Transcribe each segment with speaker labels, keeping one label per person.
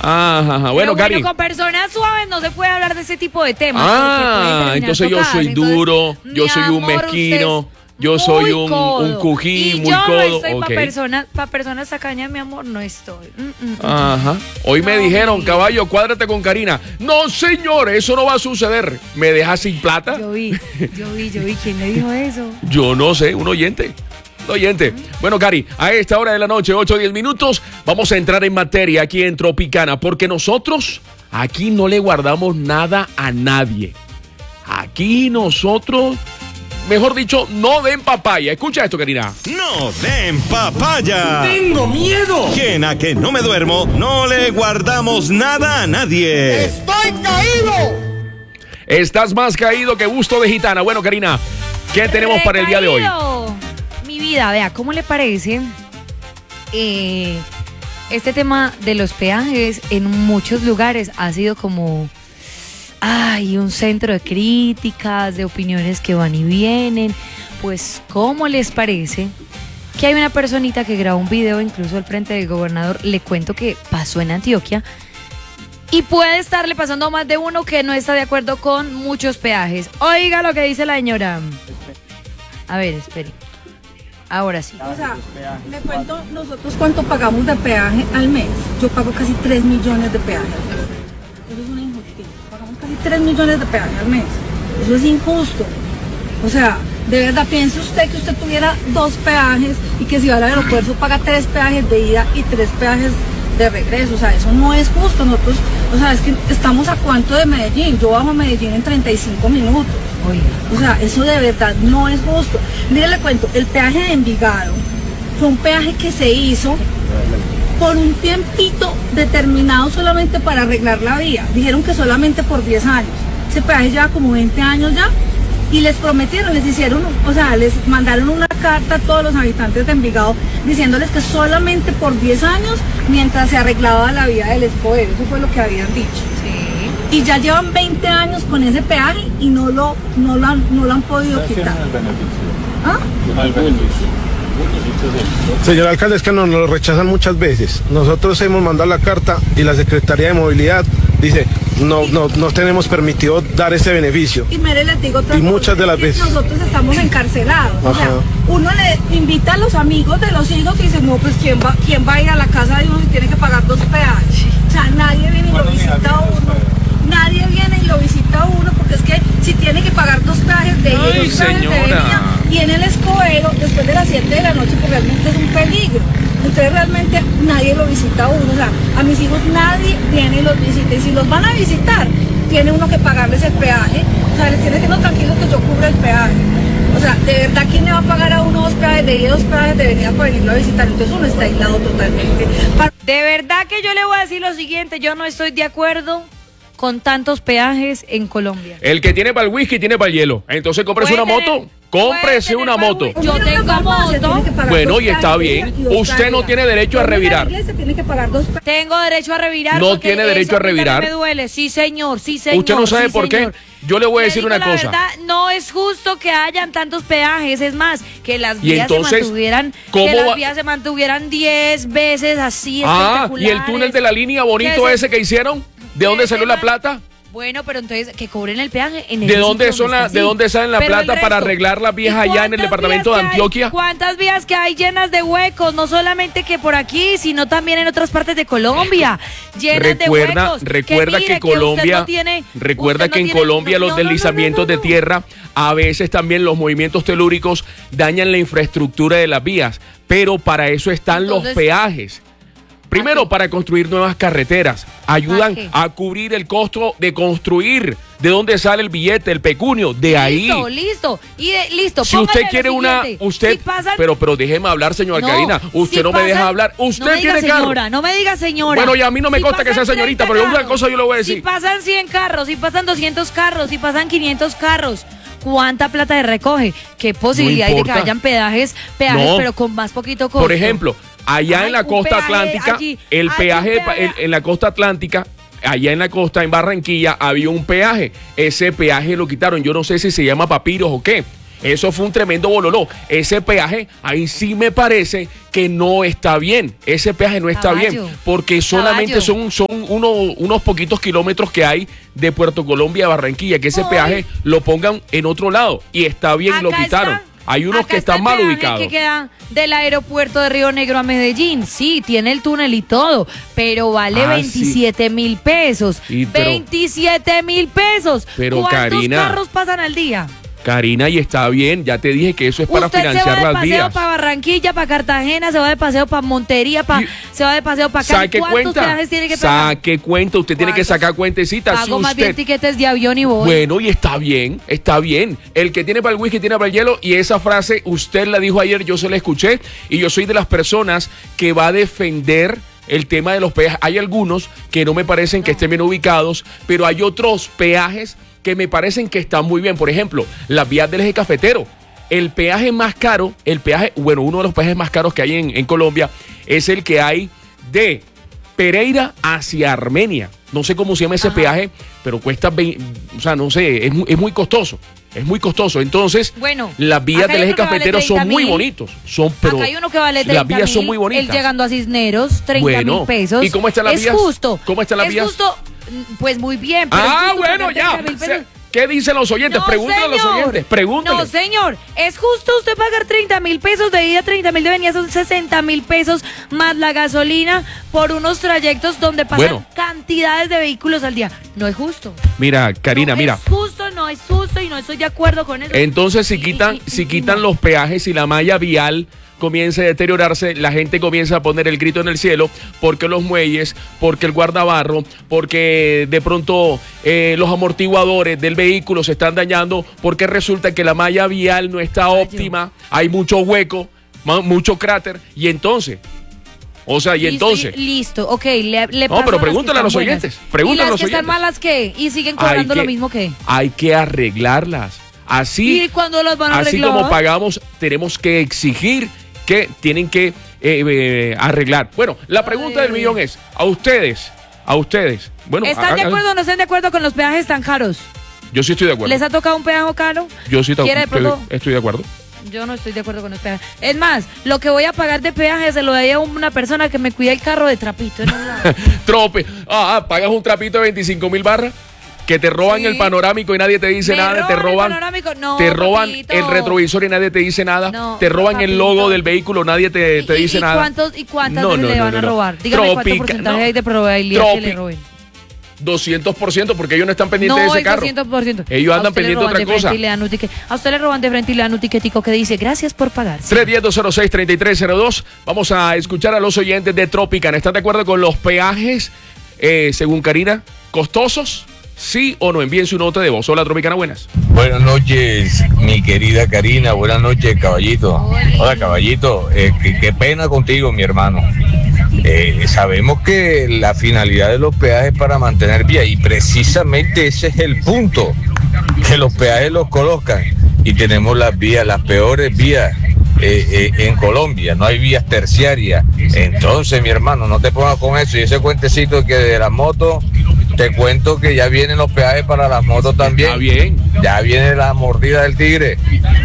Speaker 1: Ajá. Bueno, Cari.
Speaker 2: Con personas suaves no se puede hablar de ese tipo de temas.
Speaker 1: Entonces yo soy duro, yo soy un mezquino. Yo soy un cují, muy codo.
Speaker 2: Yo no estoy para personas tacañas, mi amor, no estoy.
Speaker 1: Ajá. Hoy me dijeron, caballo, cuádrate con Karina. No, señor, eso no va a suceder. ¿Me dejas sin plata?
Speaker 2: Yo vi. ¿Quién le dijo eso?
Speaker 1: Yo no sé, un oyente. Bueno, Cari, a esta hora de la noche, 8:10 minutos, vamos a entrar en materia aquí en Tropicana, porque nosotros aquí no le guardamos nada a nadie. Aquí nosotros... Mejor dicho, no den papaya. Escucha esto, Karina.
Speaker 3: ¡No den papaya!
Speaker 4: ¡Tengo miedo!
Speaker 3: ¿Quién a que no me duermo? No le guardamos nada a nadie.
Speaker 4: ¡Estoy caído!
Speaker 1: Estás más caído que busto de gitana. Bueno, Karina, ¿qué tenemos para el día de hoy?
Speaker 2: Mi vida, vea, ¿cómo le parece este tema de los peajes? En muchos lugares ha sido como... un centro de críticas, de opiniones que van y vienen. Pues, ¿cómo les parece que hay una personita que grabó un video incluso al frente del gobernador? Le cuento que pasó en Antioquia y puede estarle pasando a más de uno que no está de acuerdo con muchos peajes. Oiga lo que dice la señora. A ver, espere. Ahora sí.
Speaker 5: O sea, le cuento nosotros cuánto pagamos de peaje al mes. Yo pago casi 3 millones de peaje al mes. Eso es una injusticia. Pagamos casi 3 millones de peaje al mes. Eso es injusto. O sea, de verdad, piense usted que usted tuviera 2 peajes y que si va al aeropuerto paga 3 peajes de ida y 3 peajes de regreso. O sea, eso no es justo. Nosotros, o sea, es que estamos a cuánto de Medellín. Yo bajo a Medellín en 35 minutos. O sea, eso de verdad no es justo. Mire, le cuento, el peaje de Envigado fue un peaje que se hizo por un tiempito determinado solamente para arreglar la vía. Dijeron que solamente por 10 años. Ese peaje lleva como 20 años ya. Y les prometieron, les hicieron, o sea, les mandaron una carta a todos los habitantes de Envigado diciéndoles que solamente por 10 años mientras se arreglaba la vía del Escobedo. Eso fue lo que habían dicho. Y ya llevan 20 años con ese peaje y no lo han podido quitar. ¿Ah?
Speaker 6: Señor alcalde, es que nos lo rechazan muchas veces. Nosotros hemos mandado la carta y la Secretaría de Movilidad dice, no tenemos permitido dar ese beneficio.
Speaker 5: Y mire, les digo otra cosa,
Speaker 6: muchas de las veces
Speaker 5: nosotros estamos encarcelados. Ajá. O sea, uno le invita a los amigos de los hijos y dice, no, pues ¿quién va a ir a la casa de uno y tiene que pagar 2 peajes? O sea, nadie viene y lo visita a uno. Nadie viene y lo visita a uno porque es que si tiene que pagar 2 peajes de ida y 2 peajes de venida y en el Escobedo después de las 7 de la noche, pues realmente es un peligro. Entonces realmente nadie lo visita a uno. O sea, a mis hijos nadie viene y los visita. Y si los van a visitar, tiene uno que pagarles el peaje. O sea, les tiene que no tranquilos que yo cubra el peaje. O sea, de verdad, ¿quién le va a pagar a uno 2 peajes de ida y 2 peajes de venida para venirlo a visitar? Entonces uno está aislado totalmente.
Speaker 2: De verdad que yo le voy a decir lo siguiente, yo no estoy de acuerdo con tantos peajes en Colombia.
Speaker 1: El que tiene para el whisky tiene para el hielo. Entonces cómprese una moto. Cómprese una moto.
Speaker 2: Yo tengo moto.
Speaker 1: Bueno, y está bien. Usted no tiene derecho a revirar.
Speaker 2: Tengo derecho a revirar.
Speaker 1: No tiene derecho a revirar.
Speaker 2: Me duele. Sí, señor. Sí, señor.
Speaker 1: Usted no sabe por qué. Yo le voy a decir una cosa.
Speaker 2: La verdad, no es justo que hayan tantos peajes. Es más, que las vías se mantuvieran 10 veces así espectaculares.
Speaker 1: ¿Y el túnel de la línea bonito ese que hicieron? ¿De dónde salió la plata?
Speaker 2: Bueno, pero entonces que cobren el peaje en el
Speaker 1: ¿De dónde salen la plata para arreglar las vías allá en el departamento de Antioquia?
Speaker 2: ¿Cuántas vías que hay llenas de huecos? No solamente que por aquí, sino también en otras partes de Colombia, llenas de huecos.
Speaker 1: Recuerda que en Colombia los deslizamientos de tierra, a veces también los movimientos telúricos dañan la infraestructura de las vías, pero para eso están los peajes. Primero, para construir nuevas carreteras, ayudan a cubrir el costo de construir. ¿De dónde sale el billete, el pecunio? De ahí.
Speaker 2: Listo.
Speaker 1: Si usted quiere pero déjeme hablar, señora Karina. Usted no me deja hablar. Usted tiene carro.
Speaker 2: No me diga señora.
Speaker 1: Bueno, y a mí no me consta que sea señorita, pero una cosa yo le voy a decir.
Speaker 2: Si pasan 100 carros, si pasan 200 carros, si pasan 500 carros, ¿cuánta plata recoge? ¿Qué posibilidad hay de que hayan peajes, pero con más poquito costo?
Speaker 1: Por ejemplo, allá en la costa atlántica, el peaje en la costa atlántica, allá en la costa, en Barranquilla, había un peaje. Ese peaje lo quitaron. Yo no sé si se llama Papiros o qué. Eso fue un tremendo bololó. Ese peaje, ahí sí me parece que no está bien. Ese peaje no está bien, porque solamente son unos poquitos kilómetros que hay de Puerto Colombia a Barranquilla, que ese peaje lo pongan en otro lado. Y está bien,
Speaker 2: acá
Speaker 1: lo quitaron. Hay unos que están mal ubicados.
Speaker 2: Que queda del aeropuerto de Río Negro a Medellín. Sí, tiene el túnel y todo, pero vale 27.000 pesos.
Speaker 1: Sí,
Speaker 2: 27.000 pesos.
Speaker 1: Pero
Speaker 2: ¿cuántos carros pasan al día?
Speaker 1: Karina, y está bien, ya te dije que eso es para financiar las vías.
Speaker 2: Usted se va de paseo para Barranquilla, para Cartagena, se va de paseo para Montería, se va de paseo para Cali.
Speaker 1: ¿Cuántos peajes tiene que pagar? Saque cuenta, usted tiene que sacar cuentecita.
Speaker 2: Pago más bien tiquetes de avión y voy.
Speaker 1: Bueno, y está bien, está bien. El que tiene para el whisky tiene para el hielo, y esa frase usted la dijo ayer, yo se la escuché, y yo soy de las personas que va a defender el tema de los peajes. Hay algunos que no me parecen que estén bien ubicados, pero hay otros peajes que me parecen que están muy bien. Por ejemplo, las vías del eje cafetero. El peaje más caro, uno de los peajes más caros que hay en Colombia es el que hay de Pereira hacia Armenia. No sé cómo se llama ese peaje, pero cuesta, no sé, es muy costoso. Es muy costoso. Entonces, las vías del eje cafetero son muy bonitos. Acá
Speaker 2: hay uno que vale 30.000.
Speaker 1: Las vías son muy bonitas.
Speaker 2: Él llegando a Cisneros, 30.000 pesos.
Speaker 1: ¿Y cómo están las vías?
Speaker 2: Es justo.
Speaker 1: ¿Cómo están las vías?
Speaker 2: Es justo. Pues muy bien.
Speaker 1: Pero ya. ¿Qué dicen los oyentes? Pregúntale a los oyentes. Pregúntale.
Speaker 2: No, señor. ¿Es justo usted pagar 30.000 pesos de ida, 30.000 de venida? Son 60.000 pesos más la gasolina por unos trayectos donde pasan cantidades de vehículos al día. No es justo.
Speaker 1: Mira, Karina,
Speaker 2: no es justo y no estoy de acuerdo con eso.
Speaker 1: Entonces, si quitan los peajes y la malla vial comienza a deteriorarse, la gente comienza a poner el grito en el cielo, porque los muelles, porque el guardabarro, porque de pronto los amortiguadores del vehículo se están dañando, porque resulta que la malla vial no está óptima, hay mucho hueco, mucho cráter, y entonces...
Speaker 2: Listo, ok, le
Speaker 1: no, pero pregúntale a los oyentes.
Speaker 2: Pregúntale a los oyentes. ¿Y las que están malas qué? ¿Y siguen cobrando lo mismo que?
Speaker 1: Hay que arreglarlas. Así,
Speaker 2: ¿y cuándo las van a arreglar?
Speaker 1: Así como pagamos, tenemos que exigir que tienen que arreglar. Bueno, la pregunta del millón es, a ustedes,
Speaker 2: ¿están de acuerdo o no están de acuerdo con los peajes tan caros?
Speaker 1: Yo sí estoy de acuerdo.
Speaker 2: ¿Les ha tocado un peaje caro?
Speaker 1: Yo sí estoy de acuerdo.
Speaker 2: Yo no estoy de acuerdo con los peajes. Es más, lo que voy a pagar de peaje se lo daría a una persona que me cuida el carro de trapito.
Speaker 1: Pagas un trapito de 25.000 barras. Que te roban el panorámico y nadie te dice nada, te roban el retrovisor y nadie te dice nada, te roban el logo del vehículo, nadie te dice nada.
Speaker 2: ¿Y cuántas veces le van a robar? Dígame cuánto porcentaje hay de probabilidad que le roben.
Speaker 1: 200%, porque ellos no están pendientes de ese carro.
Speaker 2: 200%.
Speaker 1: Ellos andan pendientes de otra cosa.
Speaker 2: A usted le roban de frente y le dan un tiquetico que dice gracias por pagar.
Speaker 1: 310-206-3302. Vamos a escuchar a los oyentes de Tropicana. ¿Están de acuerdo con los peajes, según Karina, costosos? ¿Sí o no? Envíen su nota de voz. Hola, Tropicana, buenas.
Speaker 7: Buenas noches, mi querida Karina. Buenas noches, Caballito. Hola, Caballito. Qué pena contigo, mi hermano. Sabemos que la finalidad de los peajes es para mantener vía, y precisamente ese es el punto, que los peajes los colocan y tenemos las vías, las peores vías en Colombia, no hay vías terciarias. Entonces, mi hermano, no te pongas con eso. Y ese cuentecito que de las motos, te cuento que ya vienen los peajes para las motos también. Ya viene la mordida del tigre.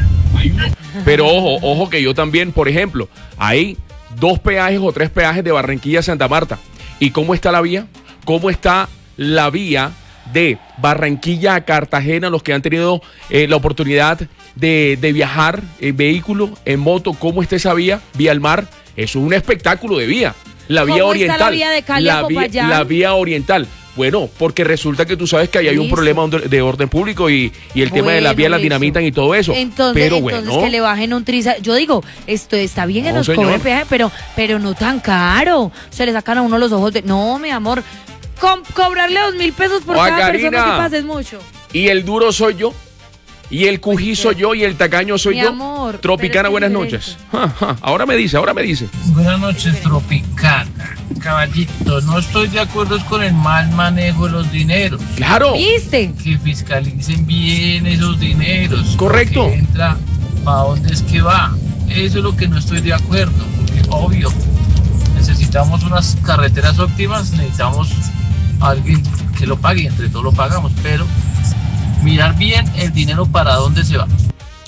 Speaker 1: Pero ojo que yo también, por ejemplo, hay 2 peajes o 3 peajes de Barranquilla a Santa Marta. ¿Y cómo está la vía? ¿Cómo está la vía de Barranquilla a Cartagena? Los que han tenido la oportunidad de viajar en vehículo, en moto, ¿cómo está esa vía? Vía al mar. Eso es un espectáculo de vía. La vía oriental.
Speaker 2: ¿Cómo está la vía de Cali a Popayán?
Speaker 1: La vía oriental. Bueno, porque resulta que tú sabes que ahí hay un problema de orden público y el tema de las vías las dinamitan y todo eso.
Speaker 2: Entonces que le bajen un triza. Yo digo, esto está bien que nos cobren peaje, pero no tan caro. Se le sacan a uno los ojos de... No, mi amor, cobrarle 2.000 pesos por cada persona que pases mucho.
Speaker 1: Y el duro soy yo. Y el cují soy yo y el tacaño soy yo.
Speaker 2: Amor,
Speaker 1: Tropicana, buenas noches. Ahora me dice.
Speaker 8: Buenas noches, Tropicana. Caballito, no estoy de acuerdo con el mal manejo de los dineros.
Speaker 1: Claro.
Speaker 2: ¿Viste?
Speaker 8: Que fiscalicen bien esos dineros.
Speaker 1: Correcto.
Speaker 8: Que entra, ¿para dónde es que va? Eso es lo que no estoy de acuerdo. Porque, obvio, necesitamos unas carreteras óptimas, necesitamos a alguien que lo pague, entre todos lo pagamos, pero mirar bien el dinero para dónde se va.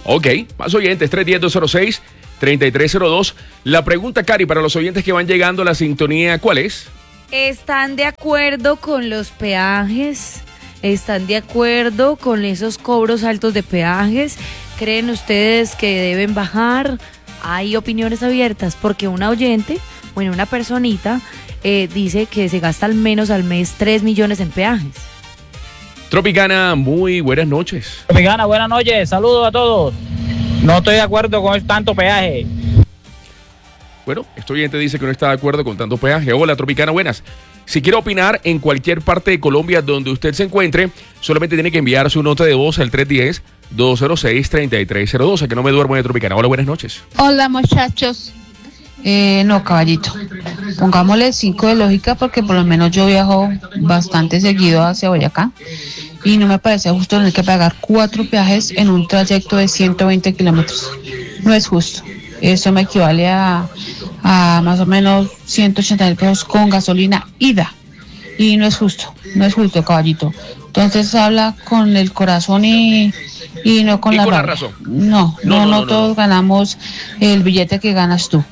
Speaker 1: Ok, más oyentes, 310-206-3302. La pregunta, Cari, para los oyentes que van llegando a la sintonía, ¿cuál es?
Speaker 2: ¿Están de acuerdo con los peajes? ¿Están de acuerdo con esos cobros altos de peajes? ¿Creen ustedes que deben bajar? Hay opiniones abiertas porque una oyente, bueno, una personita, dice que se gasta al menos al mes 3 millones en peajes.
Speaker 1: Tropicana, muy buenas noches.
Speaker 9: Tropicana, buenas noches, saludos a todos. No estoy de acuerdo con tanto peaje.
Speaker 1: Bueno, este oyente dice que no está de acuerdo con tanto peaje. Hola, Tropicana, buenas. Si quiere opinar en cualquier parte de Colombia donde usted se encuentre, solamente tiene que enviar su nota de voz al 310-206-3302. Que no me duermo de Tropicana. Hola, buenas noches.
Speaker 10: Hola, muchachos. No, caballito. Pongámosle 5 de lógica porque por lo menos yo viajo bastante seguido hacia Boyacá y no me parece justo tener que pagar 4 peajes en un trayecto de 120 kilómetros. No es justo. Eso me equivale a más o menos 180.000 pesos con gasolina ida. Y no es justo, caballito. Entonces habla con el corazón y no con la razón. No, todos ganamos el billete que ganas tú.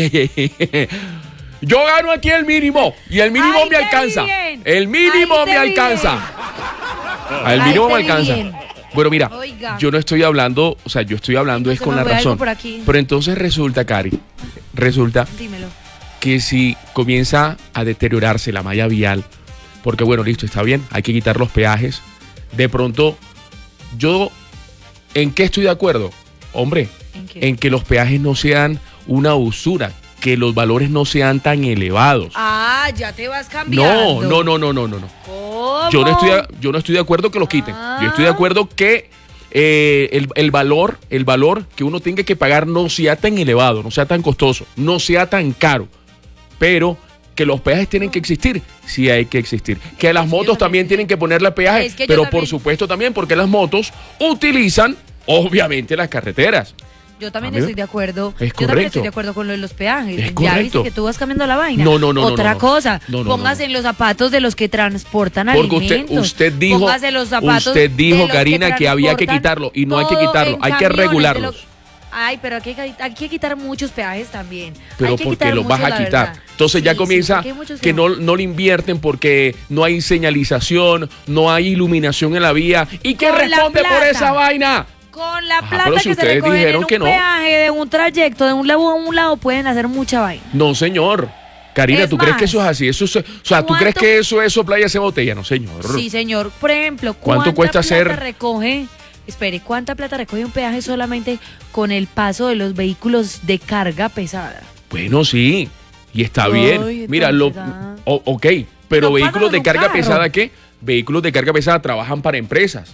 Speaker 1: Yo gano aquí el mínimo y el mínimo me alcanza.
Speaker 2: Bien.
Speaker 1: El mínimo me alcanza. El mínimo me alcanza.
Speaker 2: Bien.
Speaker 1: Bueno, mira,
Speaker 2: Oiga.
Speaker 1: yo no estoy hablando, o sea, yo estoy hablando es con la razón. Pero entonces resulta, Cari,
Speaker 2: Dímelo.
Speaker 1: que si comienza a deteriorarse la malla vial, porque bueno, listo, está bien, hay que quitar los peajes. De pronto, yo, ¿en qué estoy de acuerdo? Hombre, en que los peajes no sean una usura, que los valores no sean tan elevados.
Speaker 2: Ah, ya te vas cambiando.
Speaker 1: No.
Speaker 2: ¿Cómo?
Speaker 1: Yo no estoy de acuerdo que los quiten. Yo estoy de acuerdo que el valor que uno tenga que pagar no sea tan elevado, no sea tan costoso, no sea tan caro. Pero que los peajes tienen que existir, sí hay que existir. Que las motos también tienen que ponerle peaje, pero por supuesto también porque las motos utilizan, obviamente, las carreteras.
Speaker 2: Yo también estoy de acuerdo.
Speaker 1: Es
Speaker 2: Yo también
Speaker 1: correcto.
Speaker 2: estoy de acuerdo con lo de los peajes.
Speaker 1: Es
Speaker 2: Ya viste
Speaker 1: correcto.
Speaker 2: que tú vas cambiando la vaina.
Speaker 1: No.
Speaker 2: Otra cosa,
Speaker 1: No.
Speaker 2: póngase en los zapatos de los que transportan
Speaker 1: Porque
Speaker 2: alimentos.
Speaker 1: usted dijo,
Speaker 2: Póngase los zapatos de los
Speaker 1: Karina, que había que
Speaker 2: transportan
Speaker 1: quitarlo y no hay que
Speaker 2: todo
Speaker 1: quitarlo,
Speaker 2: en
Speaker 1: hay que
Speaker 2: camiones de
Speaker 1: regularlos.
Speaker 2: Ay, pero hay que quitar muchos peajes también.
Speaker 1: Pero
Speaker 2: hay que
Speaker 1: porque
Speaker 2: quitar
Speaker 1: los vas
Speaker 2: muchos,
Speaker 1: a
Speaker 2: la
Speaker 1: quitar.
Speaker 2: verdad.
Speaker 1: Entonces ya
Speaker 2: Sí,
Speaker 1: comienza
Speaker 2: porque hay muchos
Speaker 1: que no le invierten porque no hay señalización, no hay iluminación en la vía. ¿Y quién
Speaker 2: Con la
Speaker 1: responde por
Speaker 2: plata.
Speaker 1: esa vaina?
Speaker 2: Con la
Speaker 1: pero
Speaker 2: plata
Speaker 1: si
Speaker 2: que se
Speaker 1: ustedes
Speaker 2: recogen
Speaker 1: dijeron
Speaker 2: en un
Speaker 1: que no.
Speaker 2: peaje de un trayecto de un lado a un lado pueden hacer mucha vaina.
Speaker 1: No, señor. Karina,
Speaker 2: Es
Speaker 1: ¿tú crees
Speaker 2: más,
Speaker 1: que eso es así? ¿tú crees
Speaker 2: ¿cuánto-
Speaker 1: que eso es soplar y hacer botella? No, señor.
Speaker 2: Sí, señor. Por ejemplo,
Speaker 1: ¿Cuánto cuesta
Speaker 2: plata
Speaker 1: hacer?
Speaker 2: recoge? Espere, ¿cuánta plata recoge un peaje solamente con el paso de los vehículos de carga pesada?
Speaker 1: Bueno, sí. Y está
Speaker 2: Ay,
Speaker 1: bien. Mira, ok. Pero
Speaker 2: No
Speaker 1: vehículos
Speaker 2: pasan
Speaker 1: de
Speaker 2: un
Speaker 1: carga
Speaker 2: carro.
Speaker 1: pesada, ¿qué? Vehículos de carga pesada trabajan para empresas.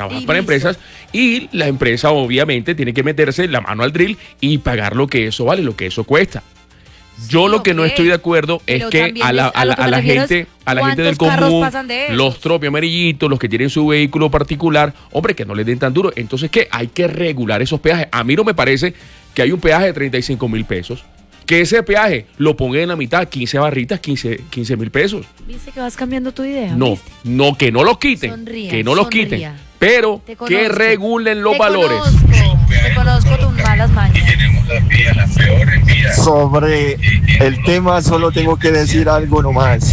Speaker 1: Y la empresa obviamente tiene que meterse la mano al drill y pagar lo que eso vale, lo que eso cuesta. Yo lo que no estoy de acuerdo es
Speaker 2: Pero
Speaker 1: que
Speaker 2: también
Speaker 1: a la gente del
Speaker 2: ¿cuántos carros
Speaker 1: común,
Speaker 2: pasan de esos?
Speaker 1: los tropi amarillitos, los que tienen su vehículo particular, hombre, que no les den tan duro. Entonces, ¿qué? Hay que regular esos peajes. A mí no me parece que hay un peaje de 35.000 pesos. Que ese peaje lo ponga en la mitad, 15 barritas, 15.000 pesos.
Speaker 2: ¿Viste que vas cambiando tu idea?
Speaker 1: No,
Speaker 2: ¿viste?
Speaker 1: no, que no los quiten.
Speaker 2: Sonría,
Speaker 1: que no los
Speaker 2: sonría.
Speaker 1: quiten. Pero
Speaker 2: Te
Speaker 1: que
Speaker 2: conozco.
Speaker 1: regulen los
Speaker 2: Te
Speaker 1: valores.
Speaker 2: Te conozco tus malas mañas.
Speaker 11: Sobre el tema solo tengo que decir algo nomás.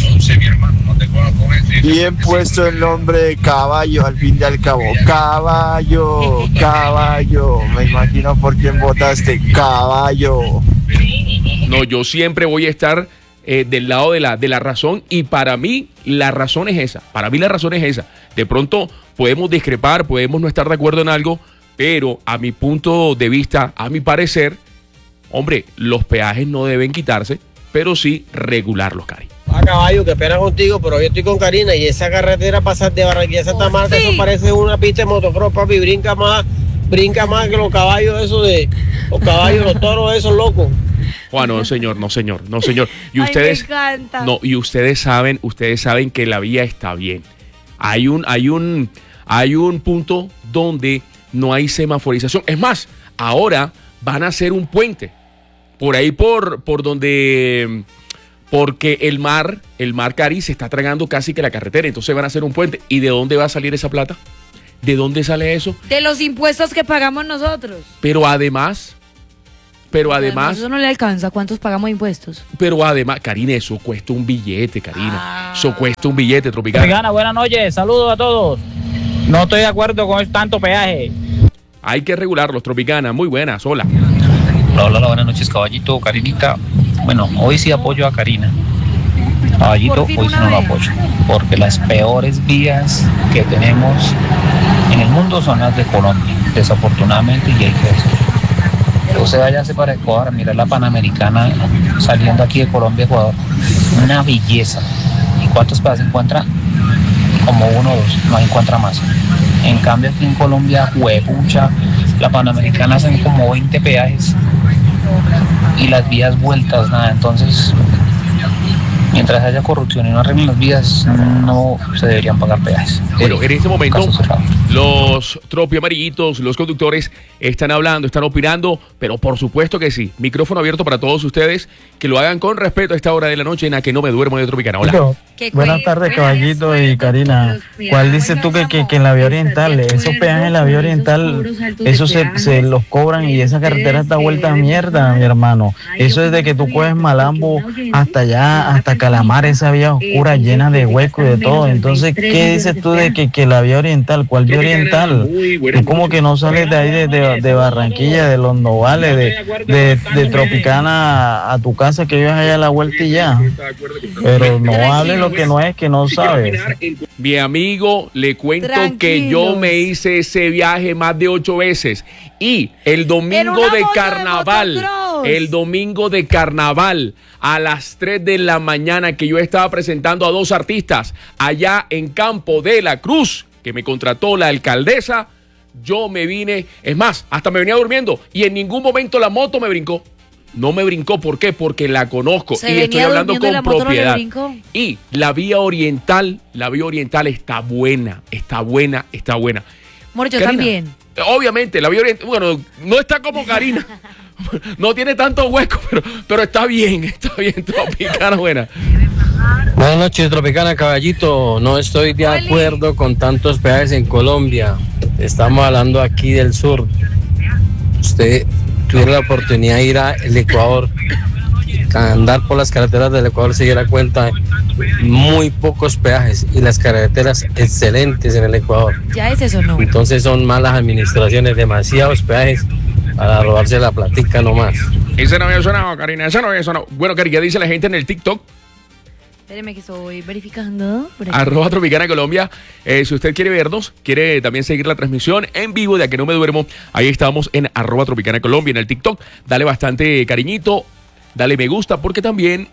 Speaker 11: Bien puesto el nombre de caballo al fin y al cabo. Caballo, caballo. Me imagino por quién votaste. Caballo.
Speaker 1: No, yo siempre voy a estar del lado de la razón y para mí la razón es esa. Para mí la razón es esa. De pronto podemos discrepar, podemos no estar de acuerdo en algo, pero a mi punto de vista, a mi parecer, hombre, los peajes no deben quitarse, pero sí regularlos, Cari.
Speaker 12: Caballo, que pena contigo, pero yo estoy con Karina y esa carretera pasar de Barranquilla a Santa Marta, eso parece una pista de motocross, papi, brinca más que los caballos esos los caballos, los toros esos locos.
Speaker 1: Juan, no señor. Y
Speaker 2: Ay,
Speaker 1: ustedes,
Speaker 2: me encanta.
Speaker 1: no, y ustedes saben que la vía está bien. Hay un punto donde no hay semaforización. Es más, ahora van a hacer un puente por ahí por donde, porque el mar Cari se está tragando casi que la carretera. Entonces van a hacer un puente. ¿Y de dónde va a salir esa plata? ¿De dónde sale eso?
Speaker 2: De los impuestos que pagamos nosotros.
Speaker 1: Pero además,
Speaker 2: eso no le alcanza. ¿Cuántos pagamos de impuestos?
Speaker 1: Pero además, Karina, eso cuesta un billete, Karina. Eso cuesta un billete, Tropicana.
Speaker 9: Tropicana, buenas noches, saludos a todos. No estoy de acuerdo con tanto peaje.
Speaker 1: Hay que regularlos, Tropicana. Muy buenas, hola.
Speaker 13: Hola, buenas noches, caballito, Karinita. Bueno, hoy sí apoyo a Karina. Caballito, hoy sí no lo apoyo. Porque las peores vías que tenemos en el mundo son las de Colombia, desafortunadamente, y hay que decirlo. Usted váyase para Ecuador a mirar la Panamericana saliendo aquí de Colombia, Ecuador. Una belleza. ¿Y cuántos peajes encuentra? Como 1 o 2, no encuentra más. En cambio aquí en Colombia, huepucha, la Panamericana hacen como 20 peajes y las vías vueltas, nada. Entonces, mientras haya corrupción y no arreglen las vías, no se deberían pagar peajes.
Speaker 1: Bueno, en este momento los tropi amarillitos, los conductores están hablando, están opinando, pero por supuesto que sí. Micrófono abierto para todos ustedes, que lo hagan con respeto a esta hora de la noche en la que no me duermo de Tropicana. Hola.
Speaker 14: Buenas tardes, caballito y Karina. ¿Cuál dices tú que en la vía oriental, esos peajes en la vía oriental, eso se los cobran y esa carretera está vuelta a mierda, mi hermano? Eso es de que tú coges Malambo hasta allá, hasta Calamar, esa vía oscura llena de huecos y de todo. Entonces, ¿qué dices tú de que la vía oriental? ¿Cuál vía oriental? Tú como que no sales de ahí de Barranquilla, de Los Novales, de Tropicana a tu casa, que vives allá a la vuelta y ya. Pero no hables lo que no es, que no sabes.
Speaker 1: Mi amigo, le cuento que yo me hice ese viaje más de 8 veces. Y el domingo de carnaval, a las 3 de la mañana, que yo estaba presentando a 2 artistas allá en Campo de la Cruz, que me contrató la alcaldesa, yo me vine, es más, hasta me venía durmiendo y en ningún momento la moto me brincó. No me brincó, ¿por qué? Porque la conozco y estoy hablando con propiedad. Y la vía oriental está buena.
Speaker 2: Amor, yo
Speaker 1: Karina,
Speaker 2: también.
Speaker 1: Obviamente, la vía oriental, bueno, no está como Karina. No tiene tanto hueco, pero está bien, Tropicana, buena.
Speaker 12: Buenas noches, Tropicana, caballito. No estoy de acuerdo con tantos peajes en Colombia. Estamos hablando aquí del sur. Usted tuviera la oportunidad de ir al Ecuador, andar por las carreteras del Ecuador, se diera cuenta, muy pocos peajes y las carreteras excelentes en el Ecuador.
Speaker 2: Ya es eso, ¿no?
Speaker 12: Entonces son malas administraciones, demasiados peajes para robarse la platica nomás.
Speaker 1: Ese no había sonado, Karina, ese no había sonado. Bueno, Karina, ¿qué dice la gente en el TikTok?
Speaker 2: Espéreme que estoy verificando.
Speaker 1: @Tropicana Colombia. Si usted quiere vernos, quiere también seguir la transmisión en vivo de A Que No Me Duermo, ahí estamos en @Tropicana Colombia en el TikTok. Dale bastante cariñito, dale me gusta, porque también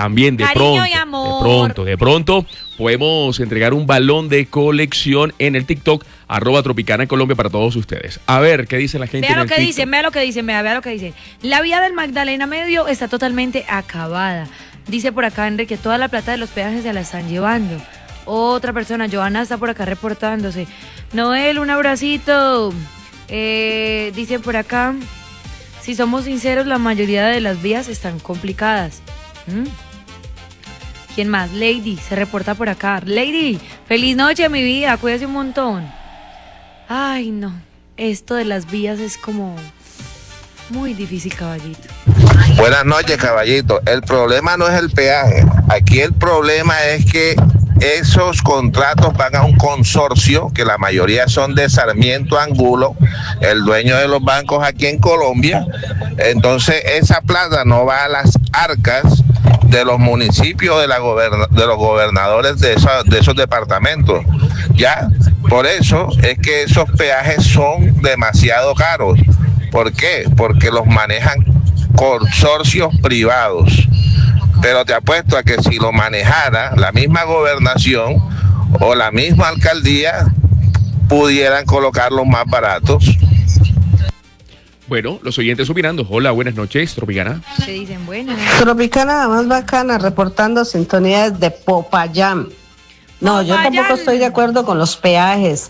Speaker 1: de pronto podemos entregar un balón de colección en el TikTok @Tropicana Colombia para todos ustedes. A ver, ¿qué dice la gente?
Speaker 2: Vea lo que dicen. La vía del Magdalena Medio está totalmente acabada. Dice por acá Enrique, toda la plata de los peajes se la están llevando. Otra persona, Joana, está por acá reportándose. Noel, un abracito. Dice por acá, si somos sinceros, la mayoría de las vías están complicadas. ¿Quién más? Lady, se reporta por acá. Lady, feliz noche, mi vida, cuídese un montón. Ay, no, esto de las vías es como muy difícil, caballito.
Speaker 15: Buenas noches, caballito. El problema no es el peaje. Aquí el problema es que esos contratos van a un consorcio, que la mayoría son de Sarmiento Angulo, el dueño de los bancos aquí en Colombia. Entonces esa plata no va a las arcas de los municipios, de los gobernadores de esos departamentos. Ya, por eso es que esos peajes son demasiado caros. ¿Por qué? Porque los manejan consorcios privados. Pero te apuesto a que si lo manejara la misma gobernación o la misma alcaldía, pudieran colocarlos más baratos.
Speaker 1: Bueno, los oyentes opinando. Hola, buenas noches, Tropicana.
Speaker 2: Se dicen buenas.
Speaker 16: Tropicana, la más bacana, reportando sintonía desde Popayán. No, yo tampoco estoy de acuerdo con los peajes.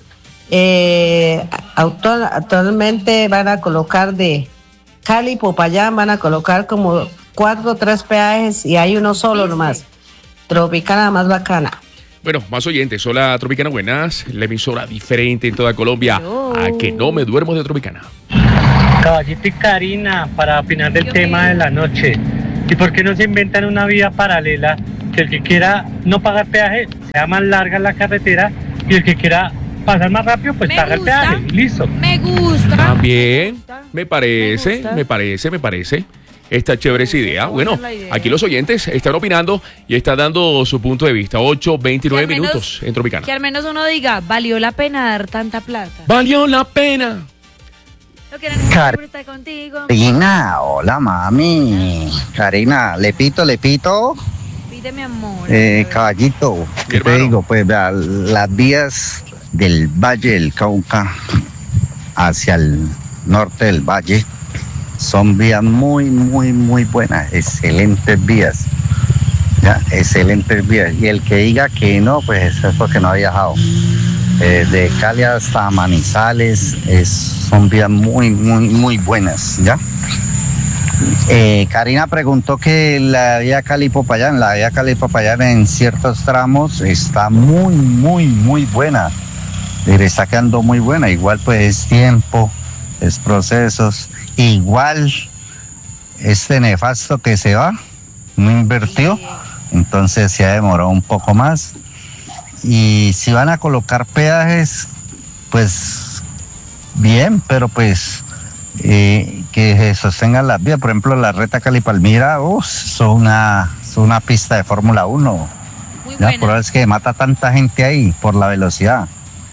Speaker 16: Actualmente van a colocar de Cali, Popayán, van a colocar como 4 o 3 peajes y hay uno solo nomás. Tropicana, más bacana.
Speaker 1: Bueno, más oyentes. Hola, Tropicana, buenas. La emisora diferente en toda Colombia. A que no me duermo de Tropicana.
Speaker 17: Caballito y Karina, para opinar del tema de la noche. ¿Y por qué no se inventan una vía paralela? Que el que quiera no pagar peaje, sea más larga la carretera, y el que quiera pasar más rápido, pues paga el peaje. Y listo.
Speaker 2: Me gusta.
Speaker 1: También, me parece. Esta chévere esa idea. Bueno, aquí los oyentes están opinando y están dando su punto de vista. 8:29 minutos en Tropicana.
Speaker 2: Que al menos uno diga, valió la pena dar tanta plata.
Speaker 1: Valió la pena.
Speaker 2: Lo quieren disfrutar contigo.
Speaker 18: Karina, hola mami. Karina, le pito.
Speaker 2: Pide mi amor.
Speaker 18: Caballito, ¿qué te digo? Pues vea, las vías del Valle del Cauca hacia el norte del valle son vías muy buenas, excelentes vías. Ya, excelentes vías. Y el que diga que no, pues eso es porque no ha viajado. De Cali hasta Manizales son vías muy buenas, ¿ya? Karina preguntó que la vía Cali-Popayán en ciertos tramos está muy buena. Está quedando muy buena. Igual pues es tiempo, es procesos. Igual este nefasto que se va, no invirtió, entonces se ha demorado un poco más. Y si van a colocar peajes, pues bien, pero pues que se sostengan las vías. Por ejemplo, la Reta Cali-Palmira, son una pista de Fórmula 1. Ya, por eso es que mata tanta gente ahí por la velocidad.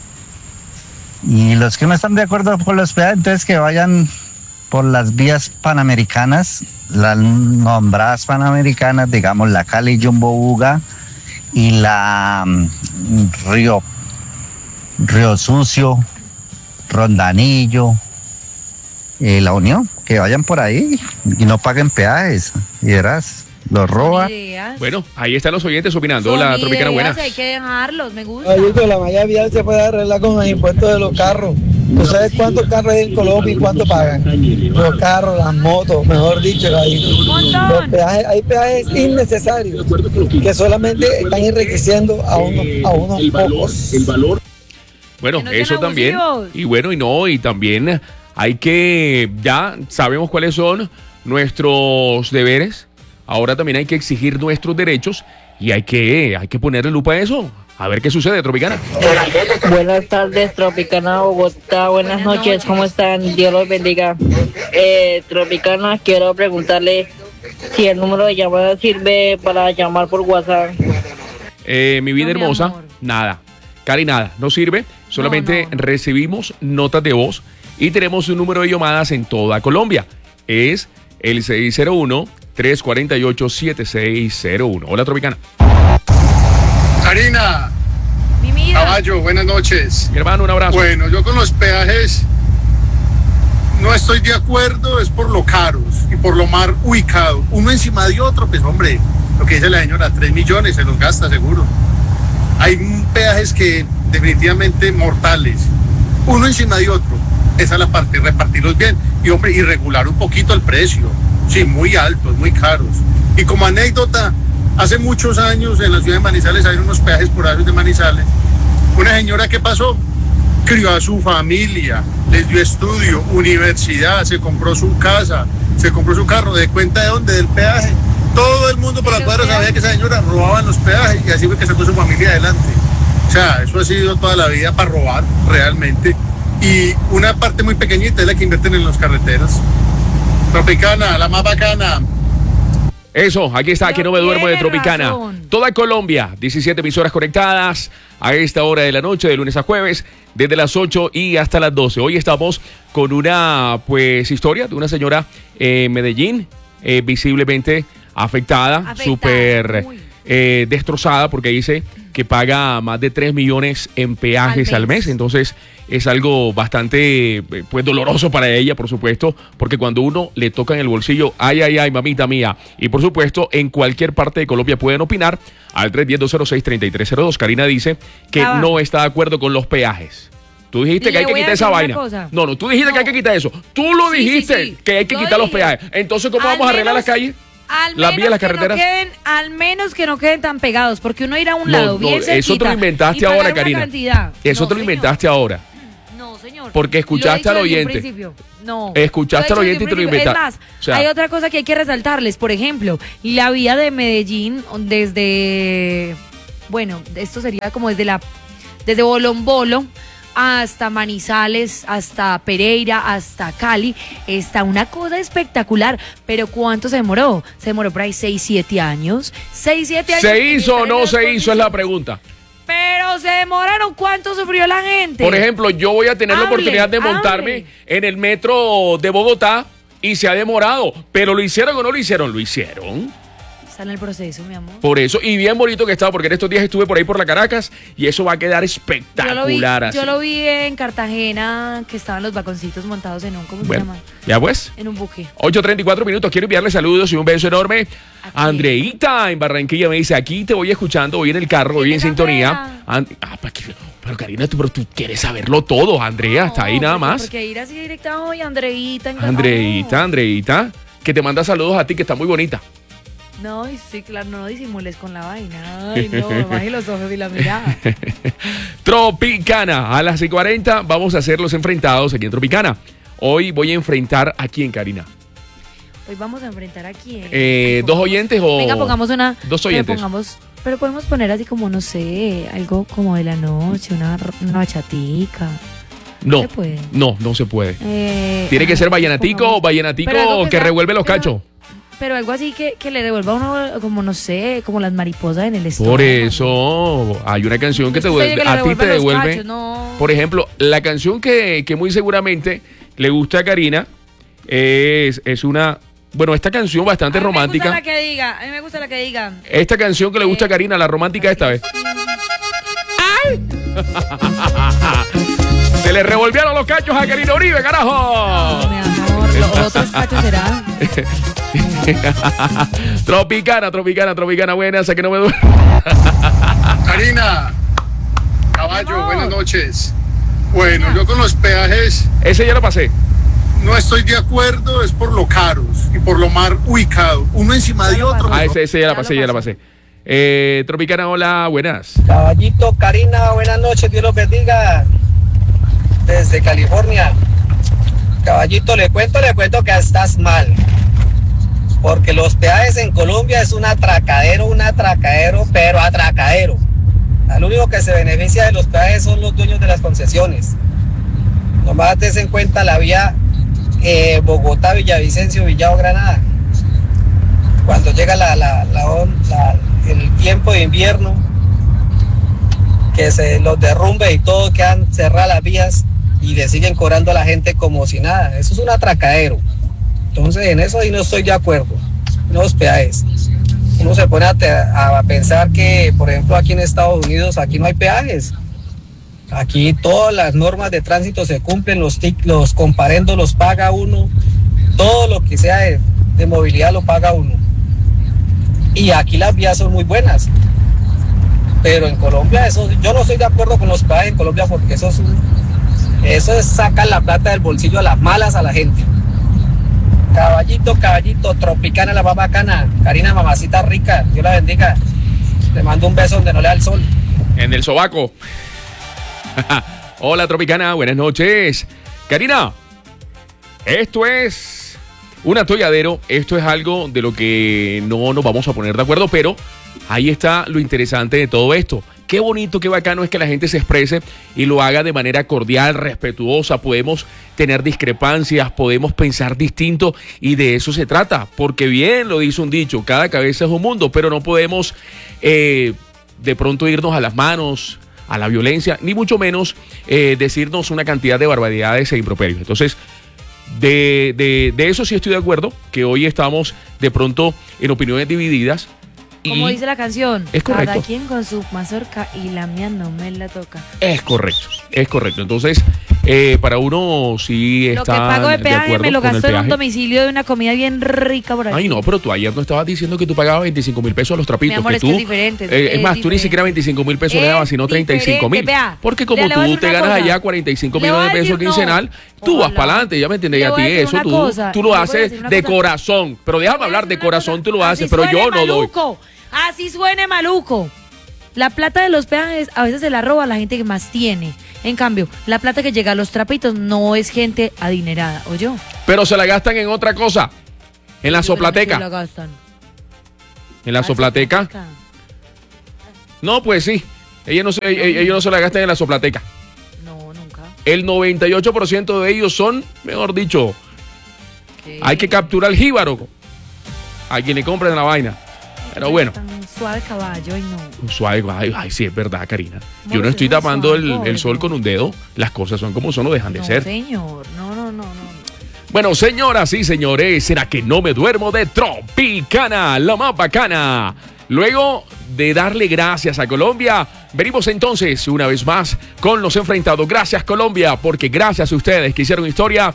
Speaker 18: Y los que no están de acuerdo con los peajes, entonces que vayan por las vías panamericanas, las nombradas panamericanas, digamos la Cali Jumbo Buga y la Río Sucio, Rondanillo, La Unión, que vayan por ahí y no paguen peajes, y verás, los roban.
Speaker 1: Bueno, ahí están los oyentes opinando. Hola, Tropicana, buenas.
Speaker 2: Hay que dejarlos, me gusta.
Speaker 19: La malla vial se puede arreglar con los impuestos de los carros. ¿Tú sabes cuántos carros hay en Colombia y cuánto pagan? Los carros, las motos, mejor dicho, los peajes, hay peajes innecesarios que solamente están enriqueciendo a unos pocos.
Speaker 1: Bueno, eso también. Y también hay que, ya sabemos cuáles son nuestros deberes. Ahora también hay que exigir nuestros derechos y hay que ponerle lupa a eso. A ver qué sucede, Tropicana.
Speaker 20: Buenas tardes, Tropicana Bogotá. Buenas noches, ¿cómo están? Dios los bendiga. Tropicana, quiero preguntarle si el número de llamada sirve para llamar por WhatsApp.
Speaker 1: Mi vida hermosa, nada. Cari, nada, no sirve. Solamente recibimos notas de voz y tenemos un número de llamadas en toda Colombia. Es el 601-348-7601. Hola, Tropicana.
Speaker 21: Karina, Caballo, buenas noches.
Speaker 1: Mi hermano, un abrazo.
Speaker 21: Bueno, yo con los peajes no estoy de acuerdo, es por lo caros y por lo mal ubicado. Uno encima de otro, pues hombre, lo que dice la señora, 3 millones se los gasta seguro. Hay peajes que definitivamente mortales, uno encima de otro. Esa es la parte, repartirlos bien y hombre, y regular un poquito el precio. Sí, muy altos, muy caros. Y como anécdota, hace muchos años en la ciudad de Manizales hay unos peajes por ahí de Manizales. Una señora que pasó, crió a su familia, les dio estudio, universidad, se compró su casa, se compró su carro, ¿de cuenta de dónde? Del peaje. Todo el mundo por la cuadra sabía que esa señora robaba en los peajes y así fue que sacó su familia adelante. O sea, eso ha sido toda la vida para robar realmente. Y una parte muy pequeñita es la que invierten en las carreteras. Tropicana, la más bacana.
Speaker 1: Eso, aquí está, que no me duermo de Tropicana. Toda Colombia, 17 emisoras conectadas a esta hora de la noche, de lunes a jueves, desde las 8 y hasta las 12. Hoy estamos con una, pues, historia de una señora en Medellín, visiblemente afectada, súper destrozada, porque dice que paga más de 3 millones en peajes al mes. Entonces es algo bastante pues doloroso para ella, por supuesto, porque cuando uno le toca en el bolsillo, ay, mamita mía. Y por supuesto, en cualquier parte de Colombia pueden opinar al 310-206-3302. Karina dice que no está de acuerdo con los peajes. Tú dijiste que hay que quitar esa vaina. No, tú dijiste que hay que quitar eso. Tú lo dijiste, que hay que quitar los peajes. Entonces, ¿cómo vamos a arreglar las calles? las vías, las carreteras.
Speaker 2: Al menos que no queden tan pegados, porque uno irá a un lado bien cerquita.
Speaker 1: Eso te lo inventaste ahora, Karina. Eso te lo inventaste ahora.
Speaker 2: No, señor.
Speaker 1: Porque escuchaste al oyente.
Speaker 2: No.
Speaker 1: Escuchaste al oyente y te lo inventaste.
Speaker 2: Es más, hay otra cosa que hay que resaltarles. Por ejemplo, la vía de Medellín desde, bueno, esto sería como desde Bolombolo hasta Manizales, hasta Pereira, hasta Cali, está una cosa espectacular. Pero ¿cuánto se demoró? Se demoró por ahí 6, 7 años. 6, 7 años.
Speaker 1: ¿Se hizo o no se hizo? Es la pregunta.
Speaker 2: Pero se demoraron. ¿Cuánto sufrió la gente?
Speaker 1: Por ejemplo, yo voy a tener la oportunidad de montarme en el metro de Bogotá y se ha demorado. Pero ¿lo hicieron o no lo hicieron? Lo hicieron.
Speaker 2: Está en el proceso, mi amor.
Speaker 1: Por eso, y bien bonito que estaba, porque en estos días estuve por ahí por la Caracas y eso va a quedar espectacular.
Speaker 2: Yo lo vi en Cartagena, que estaban los vagoncitos montados en un, ¿cómo se llama?
Speaker 1: Ya pues.
Speaker 2: En un buque.
Speaker 1: 8:34 minutos. Quiero enviarle saludos y un beso enorme. Andreita en Barranquilla me dice, aquí te voy escuchando, voy en el carro, voy en sintonía. Pero Karina, tú quieres saberlo todo, Andrea, está ahí nada más.
Speaker 2: Porque ir así directa hoy, Andreita.
Speaker 1: Andreita, que te manda saludos a ti, que está muy bonita.
Speaker 2: No, sí, claro, no disimules con la vaina. Ay, no, baje los ojos y la mirada.
Speaker 1: Tropicana, a las 6:40 vamos a hacer los enfrentados aquí en Tropicana. Hoy voy a enfrentar a quién, Karina.
Speaker 2: Hoy vamos a enfrentar a quién.
Speaker 1: ¿Dos oyentes o...?
Speaker 2: Venga, pongamos una...
Speaker 1: Dos oyentes.
Speaker 2: Pero podemos poner así como, no sé, algo como de la noche, una bachatica.
Speaker 1: No, no se puede. Tiene que ser vallenatico que revuelve los cachos.
Speaker 2: Pero algo así que le devuelva a uno, como no sé, como las mariposas en el estómago.
Speaker 1: Por eso hay una canción que te devuelve, a ti te devuelve. Cachos, no. Por ejemplo, la canción que muy seguramente le gusta a Karina es una... Bueno, esta canción bastante romántica.
Speaker 2: A mí me gusta la que diga.
Speaker 1: Esta canción que le gusta a Karina, la romántica esta vez. ¡Ay! Se le revolvieron los cachos a Karina Uribe, carajo.
Speaker 2: No, mi amor, los otros cachos serán.
Speaker 1: Tropicana, buena, sé que no me duele.
Speaker 21: Karina, caballo, buenas noches. Bueno, yo con los peajes...
Speaker 1: Ese ya lo pasé.
Speaker 21: No estoy de acuerdo, es por lo caros y por lo mal ubicado. Uno encima de otro.
Speaker 1: Ese ya la pasé. Tropicana, hola, buenas.
Speaker 3: Caballito, Karina, buenas noches, Dios los bendiga. Desde California. Caballito, le cuento que estás mal. Porque los peajes en Colombia es un atracadero, pero atracadero. Al único que se beneficia de los peajes son los dueños de las concesiones. Nomás des en cuenta la vía Bogotá, Villavicencio, Villado, Granada. Cuando llega el tiempo de invierno, que se los derrumbe y todo, quedan cerradas las vías y le siguen cobrando a la gente como si nada. Eso es un atracadero. Entonces en eso ahí no estoy de acuerdo. Los peajes. Uno se pone a pensar que, por ejemplo, aquí en Estados Unidos, aquí no hay peajes. Aquí todas las normas de tránsito se cumplen, los comparendos los paga uno, todo lo que sea de movilidad lo paga uno. Y aquí las vías son muy buenas. Pero en Colombia, yo no estoy de acuerdo con los peajes en Colombia porque eso es sacar la plata del bolsillo a las malas a la gente. Caballito, Tropicana, la más bacana. Karina, mamacita rica, Dios la bendiga. Le mando un beso donde no le da el sol.
Speaker 1: En el sobaco. Hola, Tropicana, buenas noches. Karina, esto es un atolladero, esto es algo de lo que no nos vamos a poner de acuerdo, pero ahí está lo interesante de todo esto. Qué bonito, qué bacano es que la gente se exprese y lo haga de manera cordial, respetuosa. Podemos tener discrepancias, podemos pensar distinto y de eso se trata. Porque bien lo dice un dicho, cada cabeza es un mundo, pero no podemos de pronto irnos a las manos, a la violencia, ni mucho menos decirnos una cantidad de barbaridades e improperios. Entonces, de eso sí estoy de acuerdo, que hoy estamos de pronto en opiniones divididas.
Speaker 2: Como dice la canción,
Speaker 1: es correcto.
Speaker 2: Cada quien con su mazorca y la mía no me la toca.
Speaker 1: Es correcto. Entonces, Para uno sí está.
Speaker 2: Lo que pago de peaje me lo gasto en un
Speaker 1: peaje.
Speaker 2: domicilio de una comida bien rica por ahí.
Speaker 1: Ay, no, pero tú ayer no estabas diciendo que tú pagabas 25.000 pesos a los trapitos.
Speaker 2: Mi amor,
Speaker 1: que
Speaker 2: es
Speaker 1: tú,
Speaker 2: que es diferente.
Speaker 1: es más, tú ni siquiera 25.000 pesos le dabas, sino 35.000. Porque como tú te ganas allá 45 millones de pesos quincenal, tú vas para adelante, ya me entiendes. Y a ti eso tú lo haces de corazón. Pero déjame hablar de corazón, tú lo haces, pero yo no doy.
Speaker 2: Así suene maluco. La plata de los peajes a veces se la roba la gente que más tiene. En cambio, la plata que llega a los trapitos no es gente adinerada, ¿o yo?
Speaker 1: Pero se la gastan en otra cosa. En la soplateca.
Speaker 2: Se la gastan.
Speaker 1: ¿En la soplateca? No, pues sí. Ellos no se la gastan en la soplateca.
Speaker 2: No, nunca.
Speaker 1: El 98% de ellos son, mejor dicho, hay que capturar el jíbaro a quien le compren la vaina. Pero bueno.
Speaker 2: Tan suave caballo y no.
Speaker 1: Suave, ay, sí, es verdad, Karina. Yo no estoy tapando el sol con un dedo. Las cosas son como son, no dejan de ser.
Speaker 2: Señor, no.
Speaker 1: Bueno, señoras y señores, ¿será que no me duermo de Tropicana, la más bacana? Luego de darle gracias a Colombia, venimos entonces una vez más con los enfrentados. Gracias, Colombia, porque gracias a ustedes que hicieron historia,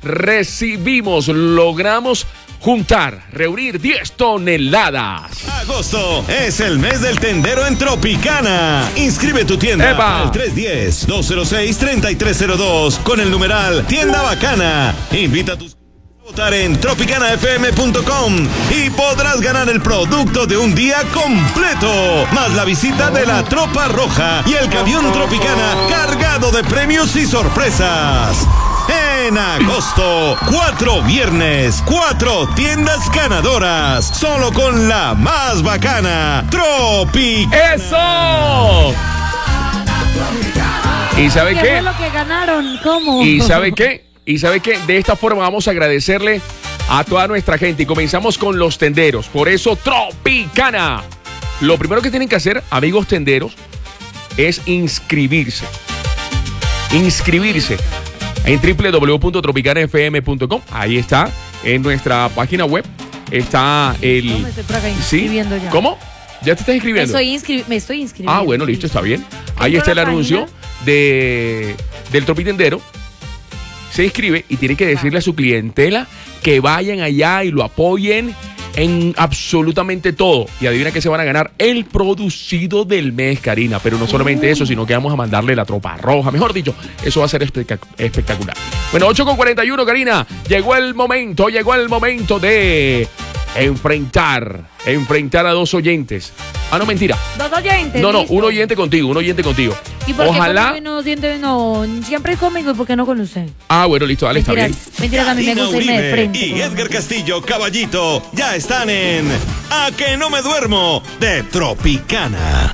Speaker 1: logramos reunir 10 toneladas.
Speaker 4: Agosto es el mes del tendero en Tropicana. Inscribe tu tienda al 310-206-3302 con el numeral Tienda Bacana. Invita a tus a votar en tropicanafm.com y podrás ganar el producto de un día completo, más la visita de la Tropa Roja y el camión Tropicana cargado de premios y sorpresas. En agosto, 4 viernes, 4 tiendas ganadoras, solo con la más bacana, Tropicana.
Speaker 1: ¡Eso! ¿Y sabe qué?
Speaker 2: ¿Qué fue lo que ganaron? ¿Cómo?
Speaker 1: ¿Y sabe qué? De esta forma vamos a agradecerle a toda nuestra gente y comenzamos con los tenderos. Por eso, Tropicana. Lo primero que tienen que hacer, amigos tenderos, es inscribirse en www.tropicanafm.com. Ahí está, en nuestra página web está el...
Speaker 2: No, me estoy por acá inscribiendo ya.
Speaker 1: ¿Cómo? ¿Ya te estás inscribiendo?
Speaker 2: Me estoy inscribiendo.
Speaker 1: Ah, bueno, listo, está bien. Ahí está el anuncio del Tropitendero. Se inscribe y tiene que decirle a su clientela que vayan allá y lo apoyen en absolutamente todo. Y adivina que se van a ganar el producido del mes, Karina. Pero no solamente eso, sino que vamos a mandarle la Tropa Roja. Mejor dicho, eso va a ser espectacular. Bueno, 8:41, Karina. Llegó el momento de enfrentar a 2 oyentes. Ah, no, mentira.
Speaker 2: 2 oyentes.
Speaker 1: No,
Speaker 2: listo.
Speaker 1: un oyente contigo.
Speaker 2: ¿Y por
Speaker 1: Ojalá.
Speaker 2: qué no siempre es conmigo y por qué no con usted?
Speaker 1: Ah, bueno, listo, dale, está bien.
Speaker 2: Mentira, a mí me gusta irme de frente.
Speaker 4: Y Edgar Castillo, Caballito, ya están en A que no me duermo de Tropicana.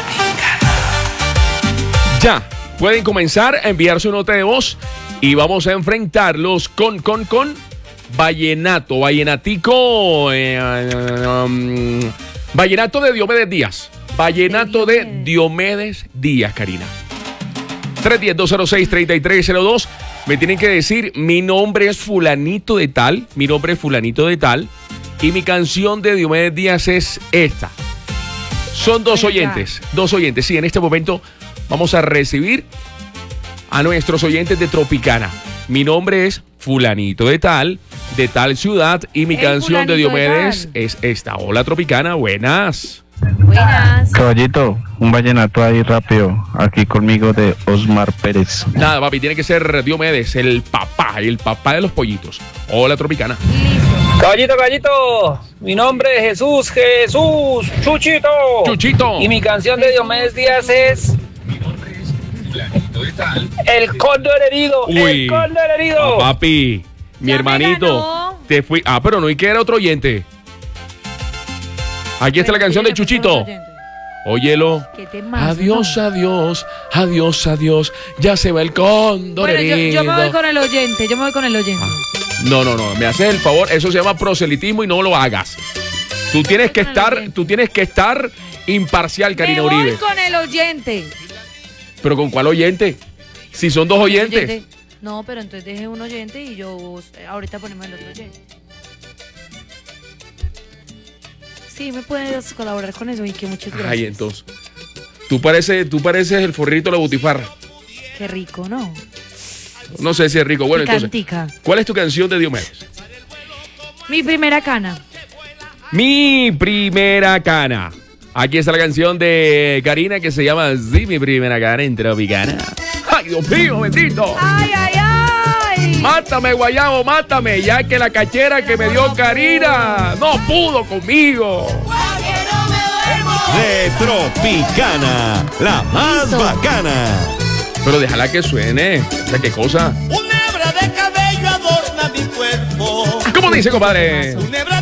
Speaker 1: Ya, pueden comenzar a enviar su nota de voz y vamos a enfrentarlos con vallenato, vallenatico, vallenato de Diomedes Díaz. Vallenato de Diomedes Díaz, Karina. 310-206-3302. Me tienen que decir, mi nombre es fulanito de tal, y mi canción de Diomedes Díaz es esta. Son 2 oyentes. Sí, en este momento vamos a recibir a nuestros oyentes de Tropicana. Mi nombre es fulanito de tal ciudad, y mi canción de Diomedes es esta. Hola, Tropicana, buenas.
Speaker 14: Caballito, un vallenato ahí rápido, aquí conmigo de Osmar Pérez.
Speaker 1: Nada, papi, tiene que ser Diomedes, el papá de los pollitos. Hola, Tropicana.
Speaker 9: Caballito, mi nombre es Jesús, Chuchito. Y mi canción de Diomedes Díaz es El Cóndor Herido.
Speaker 1: Uy,
Speaker 9: El Cóndor Herido.
Speaker 1: Ah, papi, mi hermanito, te fui. Ah, pero no, y que era otro oyente. Aquí está la canción de Chuchito. Óyelo. Adiós, adiós, adiós, adiós. Ya se va el cóndor herido.
Speaker 2: Yo me voy con el oyente.
Speaker 1: No, me haces el favor. Eso se llama proselitismo y no lo hagas. Tú tienes que estar imparcial, Karina Uribe.
Speaker 2: Me voy con el oyente.
Speaker 1: ¿Pero con cuál oyente? Si son 2 oyentes.
Speaker 2: No, pero entonces deje un oyente y yo ahorita ponemos el otro oyente. Sí, me puedes colaborar con eso y que muchas gracias.
Speaker 1: Ay, entonces. Tú pareces el forrito de la butifarra.
Speaker 2: Qué rico, ¿no?
Speaker 1: No sé si es rico. Bueno,
Speaker 2: Picantica.
Speaker 1: entonces, ¿cuál es tu canción de Diomedes?
Speaker 2: Mi primera cana.
Speaker 1: Mi primera cana. Aquí está la canción de Karina que se llama así, Mi primera cana en Tropicana. ¡Ay, Dios mío, bendito!
Speaker 2: ¡Ay, ay, ay!
Speaker 1: Mátame, guayabo, mátame, ya que la cachera que me dio Karina no pudo conmigo.
Speaker 4: De Tropicana, la más bacana.
Speaker 1: Pero déjala que suene. O sea, ¿qué cosa?
Speaker 6: Un hebra de cabello adorna mi cuerpo.
Speaker 1: ¿Cómo dice, compadre?
Speaker 6: Un hebra